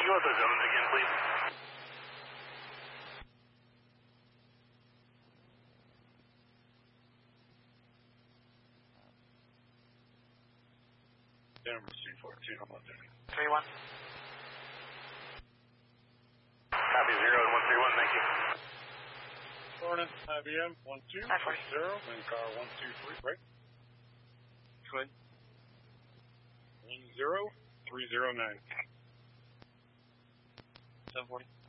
other zones again, please. Denver C14, I'm on there. 3-1. Copy 0 and 131, thank you. Morning, IBM 12, 0, and car 123, right? Twin. 10309. 740.